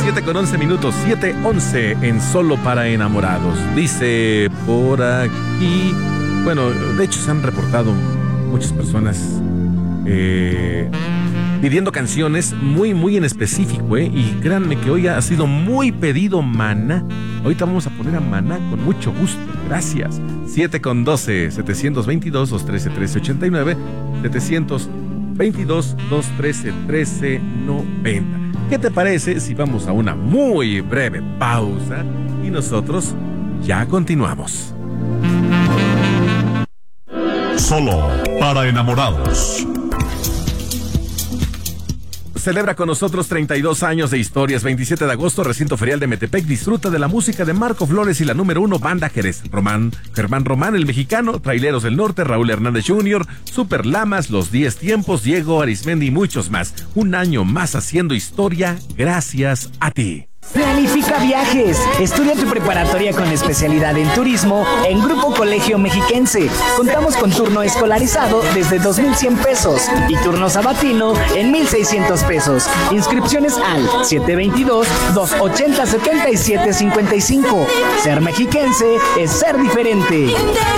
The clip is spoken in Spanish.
7:11, 7:11 en Solo para Enamorados. Dice por aquí, bueno, de hecho se han reportado muchas personas pidiendo canciones muy en específico, y créanme que hoy ha sido muy pedido Maná. Ahorita vamos a poner a Maná con mucho gusto, gracias. 7:12, 722-213-1389, 722-213-1390. ¿Qué te parece si vamos a una muy breve pausa y nosotros ya continuamos? Solo para enamorados. Celebra con nosotros 32 años de historias. 27 de agosto, recinto ferial de Metepec. Disfruta de la música de Marco Flores y la número 1 Banda Jerez. Germán Román, el mexicano, Traileros del Norte, Raúl Hernández Jr., Super Lamas, Los 10 Tiempos, Diego Arismendi y muchos más. Un año más haciendo historia gracias a ti. Planifica viajes. Estudia tu preparatoria con especialidad en turismo en Grupo Colegio Mexiquense. Contamos con turno escolarizado desde 2,100 pesos y turno sabatino en 1,600 pesos. Inscripciones al 722-280-7755. Ser mexiquense es ser diferente.